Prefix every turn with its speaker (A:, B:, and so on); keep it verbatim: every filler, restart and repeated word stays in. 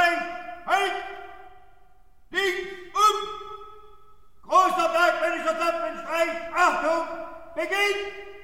A: Streich, halt! Links um! Großer bergmännischer Zapfenstreich, Achtung, beginnt!